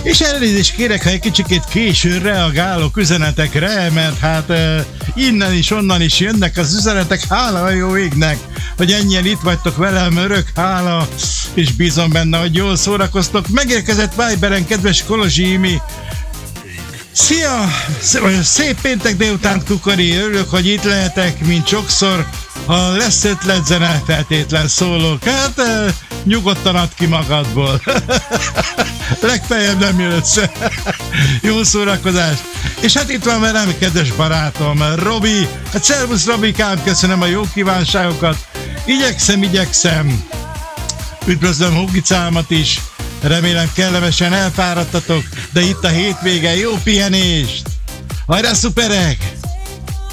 És elnézést kérek, ha egy kicsikét későn reagálok üzenetekre, mert hát innen is, onnan is jönnek az üzenetek, hála a jó égnek, hogy ennyien itt vagytok velem, örök hála, és bízom benne, hogy jól szórakoztok. Megérkezett Viberen, kedves Kolozsi Imi. Szia! Szép péntek délután, Tukori, örülök, hogy itt lehetek, mint sokszor. Ha lesz ötletzene, feltétlen szólok. Hát nyugodtan add ki magadból. Legfeljebb nem jön össze. Jó szórakozást. És hát itt van velem kedves barátom, Robi. Hát szervusz Robikám, köszönöm a jó kívánságokat. Igyekszem. Üdvözlöm Hugicámat is. Remélem kellemesen elfáradtatok, de itt a hétvége, jó pihenést. Hajrá szuperek!